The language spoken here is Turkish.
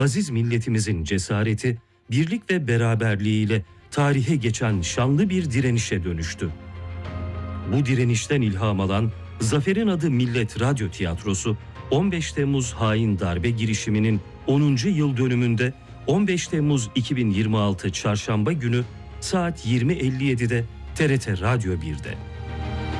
aziz milletimizin cesareti, birlik ve beraberliğiyle tarihe geçen şanlı bir direnişe dönüştü. Bu direnişten ilham alan Zafer'in Adı Millet Radyo Tiyatrosu, 15 Temmuz hain darbe girişiminin 10. yıl dönümünde 15 Temmuz 2026 Çarşamba günü saat 20.57'de TRT Radyo 1'de.